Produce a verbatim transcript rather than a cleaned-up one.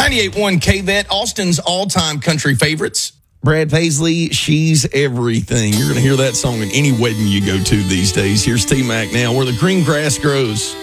ninety-eight point one K-Vet, Austin's all-time country favorites. Brad Paisley, She's Everything. You're going to hear that song in any wedding you go to these days. Here's T-Mac now, Where the Green Grass Grows.